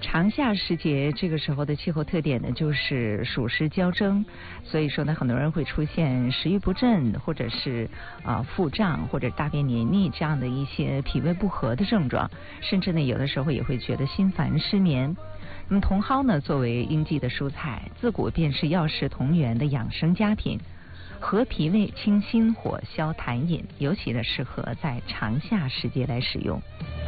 长夏时节这个时候的气候特点呢，就是暑湿交蒸，所以说呢，很多人会出现食欲不振，或者是腹胀，或者大便黏腻这样的一些脾胃不和的症状，甚至呢，有的时候也会觉得心烦失眠。那么茼蒿呢，作为应季的蔬菜，自古便是药食同源的养生佳品，和脾胃、清心火、消痰饮，尤其的适合在长夏时节来使用。